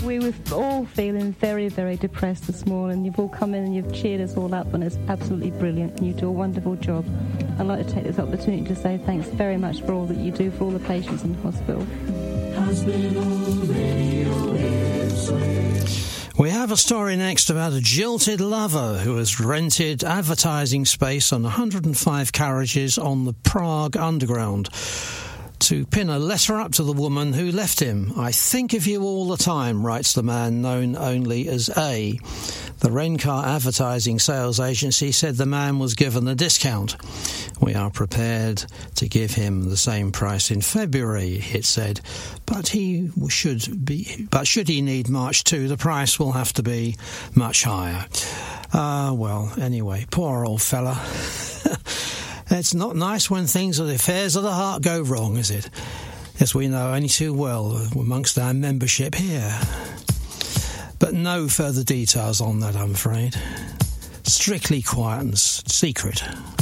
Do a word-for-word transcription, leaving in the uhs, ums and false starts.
We were all feeling very, very depressed this morning. You've all come in and you've cheered us all up, and it's absolutely brilliant. You do a wonderful job. I'd like to take this opportunity to say thanks very much for all that you do for all the patients in the hospital. We have a story next about a jilted lover who has rented advertising space on one hundred five carriages on the Prague Underground to pin a letter up to the woman who left him. I think of you all the time, writes the man known only as A. The Rencar advertising sales agency said the man was given a discount. We are prepared to give him the same price in February, it said, but he should be. But should he need March two, the price will have to be much higher. Ah, uh, well, anyway, poor old fella. It's not nice when things or the affairs of the heart go wrong, is it? As we know only too well amongst our membership here. But no further details on that, I'm afraid. Strictly quiet and secret.